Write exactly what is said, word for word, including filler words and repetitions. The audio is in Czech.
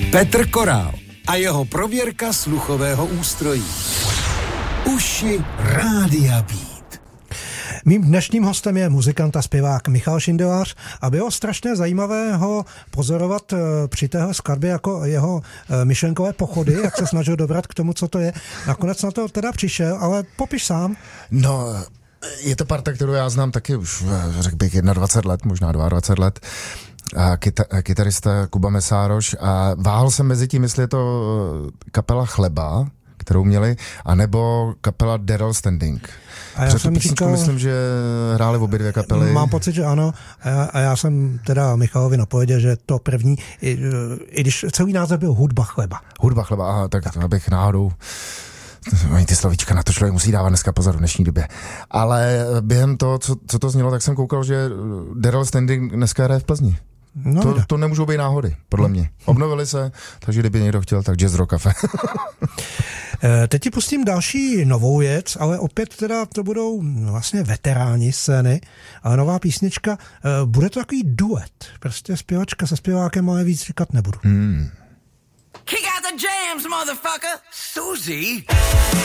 Petr Korál a jeho prověrka sluchového ústrojí. Uši Rádia Beat. Mým dnešním hostem je muzikant a zpěvák Michal Šindelář a bylo strašně zajímavé ho pozorovat při téhle skladbě jako jeho myšlenkové pochody, jak se snažil dobrat k tomu, co to je. Nakonec na to teda přišel, ale popiš sám. No, je to parta, kterou já znám taky už, řekl bych, dvacet jedna let, možná dvacet dva let. A kyta- kytarista Kuba Mesároš a váhal jsem mezi tím, jestli je to kapela Chleba, kterou měli, anebo kapela Daryl Standing. A já jsem říkal, myslím, že hráli v obě dvě kapely. Mám pocit, že ano. A já, a já jsem teda Michalovi napověděl, že to první, i, i když celý název byl Hudba Chleba. Hudba Chleba, aha, tak, tak. abych náhodou... Oni ty slovíčka, na to člověk musí dávat dneska pozor v dnešní době. Ale během toho, co, co to znělo, tak jsem koukal, že Daryl Standing dneska hraje v Plzni. No, to, to nemůžou být náhody, podle mě. Obnovili se, takže kdyby někdo chtěl, tak Jazz Rock Cafe. Teď ti pustím další novou věc, ale opět teda to budou vlastně veteráni scény, ale nová písnička. Bude to takový duet. Prostě zpěvačka se zpěvákem, ale víc říkat nebudu. Hmm. Kick out the jams, motherfucker! Susie!